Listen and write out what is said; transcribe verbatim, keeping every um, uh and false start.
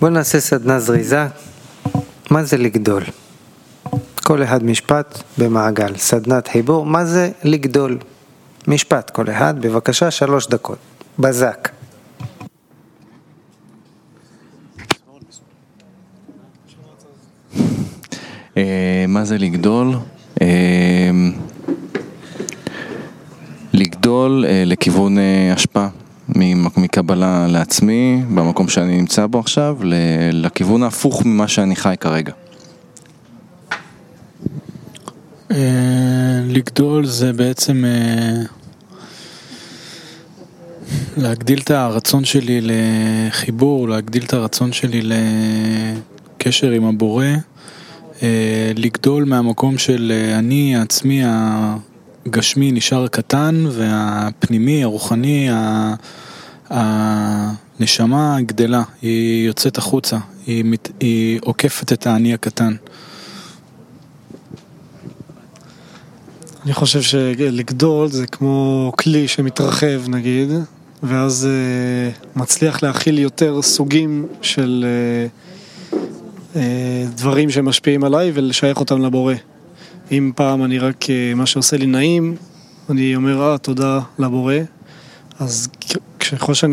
בואו נעשה סדנה זריזה. מה זה לגדול? כל אחד משפט במעגל. סדנת חיבור. מה זה לגדול? משפט כל אחד. בבקשה, שלוש דקות. בזק. מה זה לגדול? לגדול לכיוון השפעה מקבלה לעצמי במקום שאני נמצא בו עכשיו לכיוון ההפוך ממה שאני חי כרגע. לגדול זה בעצם להגדיל את הרצון שלי לחיבור, להגדיל את הרצון שלי לקשר עם הבורא, לגדול מהמקום של אני, העצמי, הגשמי נשאר קטן, והפנימי, הרוחני, הנשמה גדלה, היא יוצאת החוצה, היא, מת, היא עוקפת את האני הקטן. אני חושב שלגדול זה כמו כלי שמתרחב נגיד, ואז uh, מצליח להכיל יותר סוגים של uh, uh, דברים שמשפיעים עליי ולשייך אותם לבורא. אם פעם אני רק, uh, מה שעושה לי נעים, אני אומר, אה, תודה לבורא. אז ככל שאני